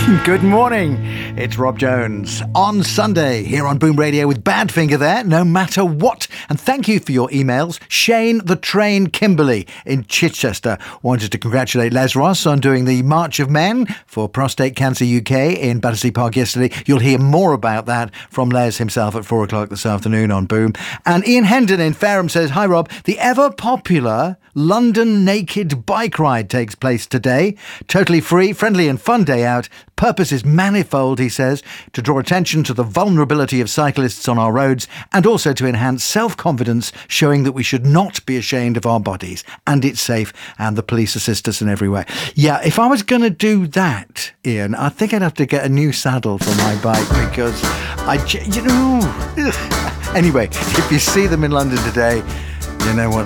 Good morning, it's Rob Jones on Sunday here on Boom Radio with Badfinger there, no matter what. And thank you for your emails. Shane the Train Kimberley in Chichester wanted to congratulate Les Ross on doing the March of Men for Prostate Cancer UK in Battersea Park yesterday. You'll hear more about that from Les himself at 4 o'clock this afternoon on Boom. And Ian Hendon in Fareham says, hi Rob, the ever popular London Naked Bike Ride takes place today. Totally free, friendly and fun day out. Purpose is manifold, he says, to draw attention to the vulnerability of cyclists on our roads and also to enhance self-confidence, showing that we should not be ashamed of our bodies and it's safe and the police assist us in every way. Yeah, if I was going to do that, Ian, I think I'd have to get a new saddle for my bike because Anyway, if you see them in London today, you know what